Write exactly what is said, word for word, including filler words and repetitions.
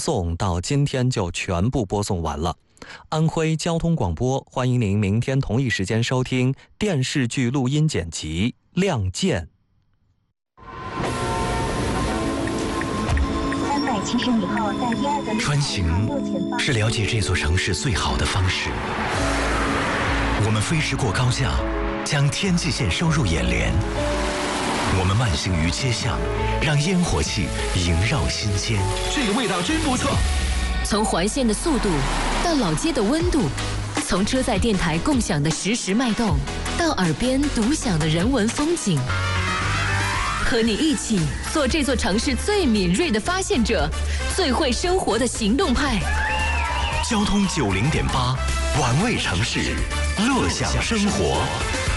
送到今天就全部播送完了。安徽交通广播，欢迎您明天同一时间收听电视剧录音剪辑《亮剑》。 三百七十米后，在第二个穿行是了解这座城市最好的方式。我们飞驰过高架，将天际线收入眼帘。我们慢行于街巷，让烟火气萦绕心间。 这个味道真不错。 从环线的速度到老街的温度，从车载电台共享的实时脉动，到耳边独享的人文风景，和你一起做这座城市最敏锐的发现者，最会生活的行动派。 交通九零点八，玩味城市，乐享生活。